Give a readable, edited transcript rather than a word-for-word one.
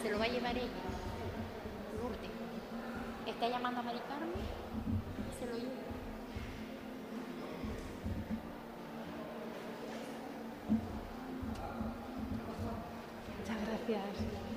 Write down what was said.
Se lo va a llevar ella, Lourdes. Está llamando a Mari Carmen y se lo lleva. Muchas gracias.